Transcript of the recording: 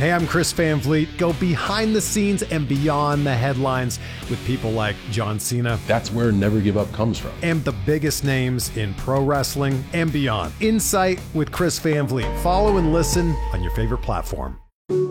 Hey, I'm Chris Van Vliet. Go behind the scenes and beyond the headlines with people like John Cena. That's where Never Give Up comes from. And the biggest names in pro wrestling and beyond. Insight with Chris Van Vliet. Follow and listen on your favorite platform.